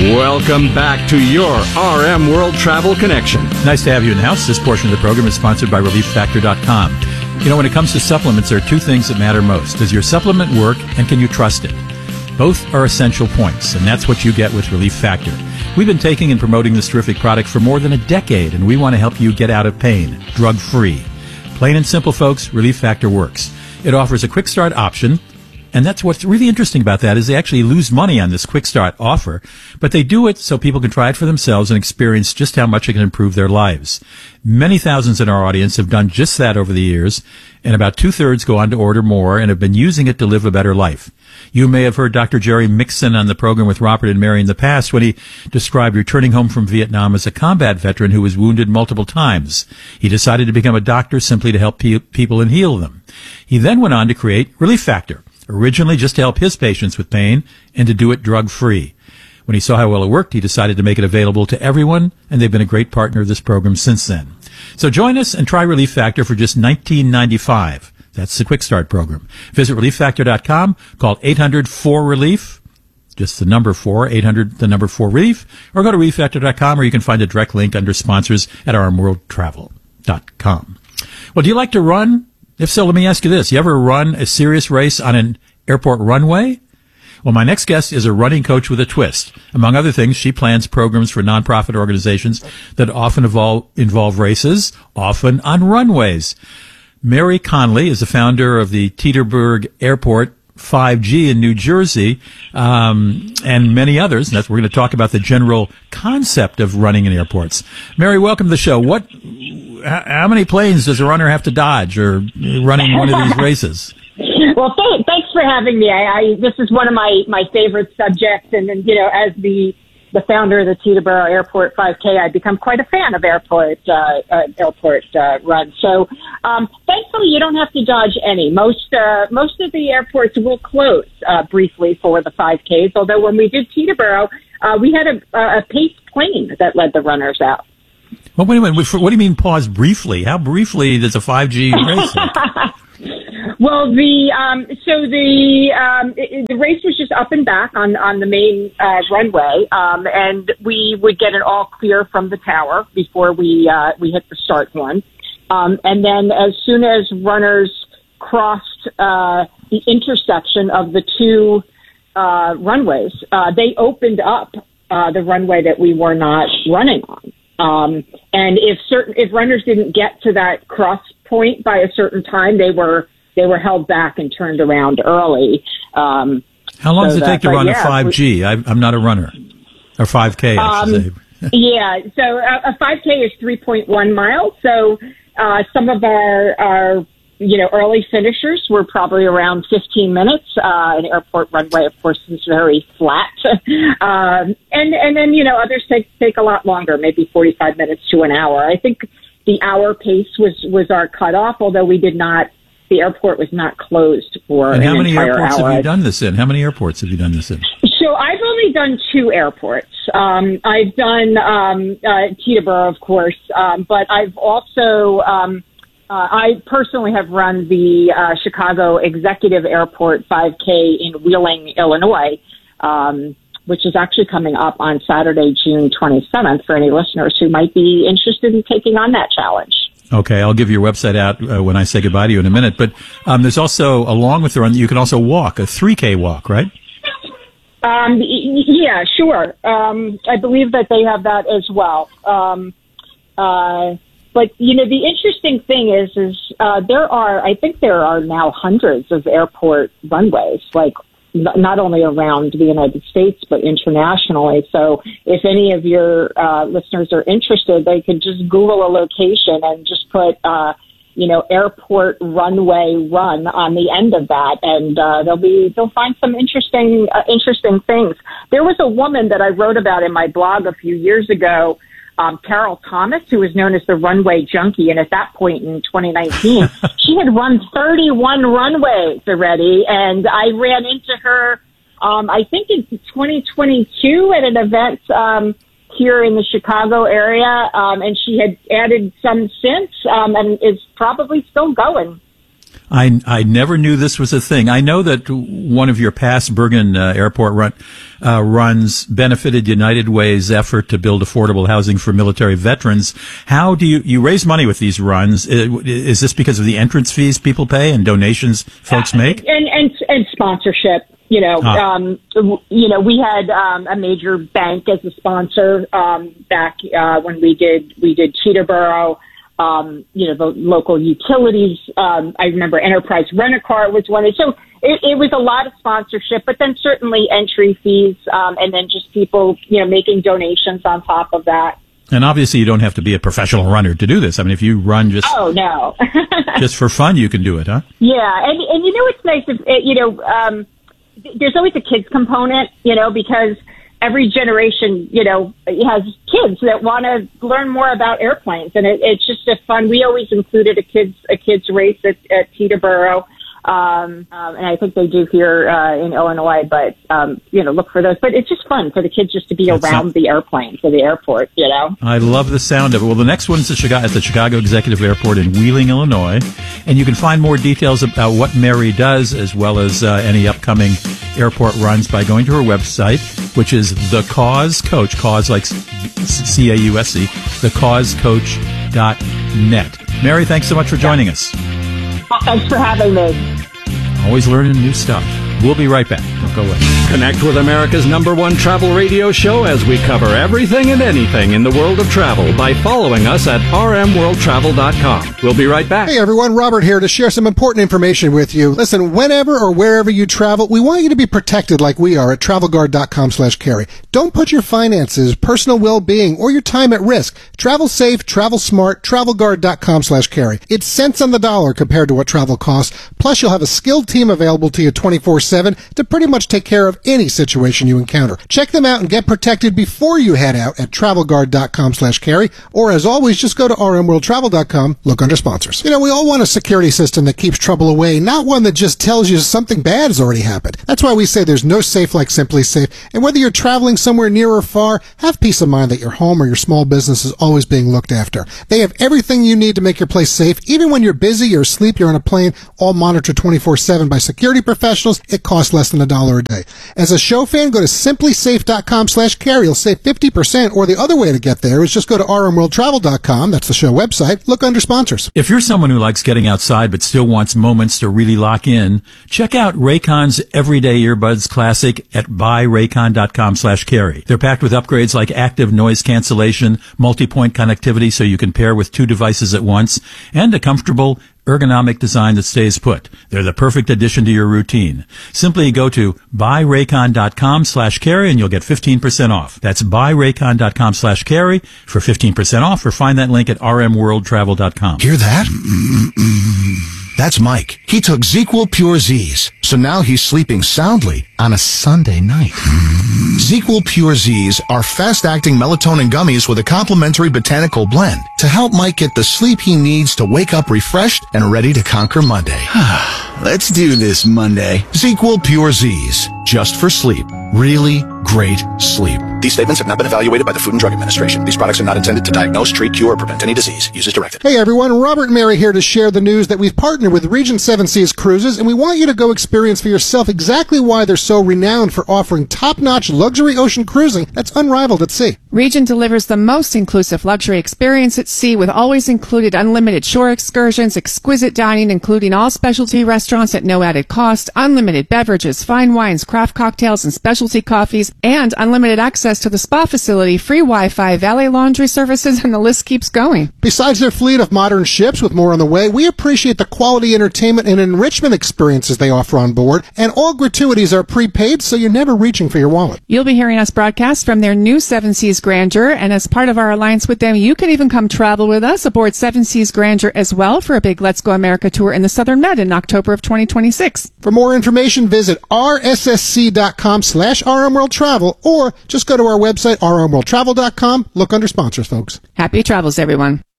Welcome back to your RM World Travel Connection. Nice to have you in the house. This portion of the program is sponsored by ReliefFactor.com. You know, when it comes to supplements, there are two things that matter most. Does your supplement work, and can you trust it? Both are essential points, and that's what you get with Relief Factor. We've been taking and promoting this terrific product for more than a decade, and we want to help you get out of pain, drug-free. Plain and simple, folks, Relief Factor works. It offers a quick start option, and that's what's really interesting about that is they actually lose money on this quick start offer, but they do it so people can try it for themselves and experience just how much it can improve their lives. Many thousands in our audience have done just that over the years, and about 2/3 go on to order more and have been using it to live a better life. You may have heard Dr. Jerry Mixon on the program with Robert and Mary in the past when he described returning home from Vietnam as a combat veteran who was wounded multiple times. He decided to become a doctor simply to help people and heal them. He then went on to create Relief Factor, originally just to help his patients with pain and to do it drug-free. When he saw how well it worked, he decided to make it available to everyone, and they've been a great partner of this program since then. So join us and try Relief Factor for just $19.95. That's the Quick Start program. Visit ReliefFactor.com, call 800-4-RELIEF, just the number 4, 800, the number 4-RELIEF, or go to ReliefFactor.com, or you can find a direct link under sponsors at rmworldtravel.com. Well, do you like to run? If so, let me ask you this. You ever run a serious race on an airport runway? Well, my next guest is a running coach with a twist. Among other things, she plans programs for nonprofit organizations that often involve races, often on runways. Mary Conley is the founder of the Teterboro Airport 5G in New Jersey, and many others. And we're going to talk about the general concept of running in airports. Mary, welcome to the show. How many planes does a runner have to dodge or running one of these races? Well, thanks for having me. This is one of my favorite subjects, and as the founder of the Teterboro Airport 5K, I've become quite a fan of airport runs. So, thankfully, you don't have to dodge any. Most of the airports will close briefly for the 5Ks. Although when we did Teterboro, we had a pace plane that led the runners out. Well, wait a minute. What do you mean pause briefly? How briefly does a 5G race? Well, the race was just up and back on the main runway, and we would get an all clear from the tower before we hit the start one, and then as soon as runners crossed the intersection of the two runways, they opened up the runway that we were not running on. And if runners didn't get to that cross point by a certain time, they were held back and turned around early. How long does it take to run a 5G? I'm not a runner. Or 5K, I should say. Yeah, so a 5K is 3.1 miles. So some of our early finishers were probably around 15 minutes. An airport runway, of course, is very flat. And then, others take a lot longer, maybe 45 minutes to an hour. I think the hour pace was our cutoff, although the airport was not closed for an entire hour. And how many airports have you done this in? How many airports have you done this in? So I've only done 2 airports. I've done Teterboro, of course, but I've also I personally have run the Chicago Executive Airport 5K in Wheeling, Illinois, which is actually coming up on Saturday, June 27th, for any listeners who might be interested in taking on that challenge. Okay, I'll give your website out when I say goodbye to you in a minute. But there's also, along with the run, you can also walk, a 3K walk, right? Yeah, sure. I believe that they have that as well. But, the interesting thing is I think there are now hundreds of airport runways, like not only around the United States, but internationally. So if any of your listeners are interested, they can just Google a location and just put, airport runway run on the end of that. And they'll find some interesting things. There was a woman that I wrote about in my blog a few years ago, Carol Thomas, who was known as the runway junkie. And at that point in 2019, she had run 31 runways already. And I ran into her, I think in 2022 at an event here in the Chicago area. And she had added some since and is probably still going. I never knew this was a thing. I know that one of your past Bergen Airport runs benefited United Way's effort to build affordable housing for military veterans. How do you raise money with these runs? Is this because of the entrance fees people pay and donations folks make? And sponsorship. We had a major bank as a sponsor back when we did Teterboro. The local utilities. I remember Enterprise Rent-A-Car was one. So it was a lot of sponsorship, but then certainly entry fees, and then just people, making donations on top of that. And obviously you don't have to be a professional runner to do this. I mean, if you run just just for fun, you can do it, huh? Yeah, and it's nice if there's always a kids component, because every generation, has kids that want to learn more about airplanes, and it's just a fun. We always included a kids race at Teterboro, and I think they do here in Illinois. But look for those. But it's just fun for the kids just to be around the airplanes or the airport. I love the sound of it. Well, the next one's at the Chicago Executive Airport in Wheeling, Illinois, and you can find more details about what Mary does, as well as any upcoming airport runs, by going to her website, which is The Cause Coach, cause like CAUSE, thecausecoach.net. Mary, thanks so much for joining us. Well, thanks for having me. Always learning new stuff. We'll be right back. Don't go away. Connect with America's #1 travel radio show as we cover everything and anything in the world of travel by following us at rmworldtravel.com. We'll be right back. Hey everyone, Robert here to share some important information with you. Listen, whenever or wherever you travel, we want you to be protected like we are at TravelGuard.com/carry. Don't put your finances, personal well-being, or your time at risk. Travel safe, travel smart, TravelGuard.com/carry. It's cents on the dollar compared to what travel costs. Plus, you'll have a skilled team available to you 24/7 to pretty much take care of any situation you encounter. Check them out and get protected before you head out at TravelGuard.com/carry, or as always, just go to rmworldtravel.com, look under sponsors. We all want a security system that keeps trouble away, not one that just tells you something bad has already happened. That's why we say there's no safe like Simply Safe, and whether you're traveling somewhere near or far, have peace of mind that your home or your small business is always being looked after. They have everything you need to make your place safe. Even when you're busy, you're asleep, you're on a plane, all monitored 24/7 by security professionals. It costs less than $1 a day. As a show fan, go to simplysafe.com/carry. You'll save 50%, or the other way to get there is just go to rmworldtravel.com. That's the show website. Look under sponsors. If you're someone who likes getting outside but still wants moments to really lock in, check out Raycon's Everyday Earbuds Classic at buyraycon.com/carry. They're packed with upgrades like active noise cancellation, multi-point connectivity so you can pair with 2 devices at once, and a comfortable ergonomic design that stays put. They're the perfect addition to your routine. Simply go to buyraycon.com/carry and you'll get 15% off. That's buyraycon.com/carry for 15% off, or find that link at rmworldtravel.com. Hear that? That's Mike. He took ZQL Pure Z's, so now he's sleeping soundly on a Sunday night. ZQL Pure Z's are fast-acting melatonin gummies with a complementary botanical blend to help Mike get the sleep he needs to wake up refreshed and ready to conquer Monday. Let's do this Monday. ZQL Pure Z's, just for sleep. Really great sleep. These statements have not been evaluated by the Food and Drug Administration. These products are not intended to diagnose, treat, cure, or prevent any disease. Use as directed. Hey everyone, Robert and Mary here to share the news that we've partnered with Regent 7 Seas Cruises, and we want you to go experience for yourself exactly why they're so renowned for offering top-notch luxury ocean cruising that's unrivaled at sea. Regent delivers the most inclusive luxury experience at sea with always included unlimited shore excursions, exquisite dining including all specialty restaurants at no added cost, unlimited beverages, fine wines, craft cocktails, and specialty coffees, and unlimited access to the spa facility, free Wi-Fi, valet laundry services, and the list keeps going. Besides their fleet of modern ships with more on the way, we appreciate the quality entertainment and enrichment experiences they offer on board, and all gratuities are prepaid, so you're never reaching for your wallet. You'll be hearing us broadcast from their new Seven Seas Grandeur, and as part of our alliance with them, you can even come travel with us aboard Seven Seas Grandeur as well for a big Let's Go America tour in the Southern Med in October of 2026. For more information, visit rssc.com/rmworldtravel, or just go to our website, rmworldtravel.com. Look under sponsors, folks. Happy travels, everyone.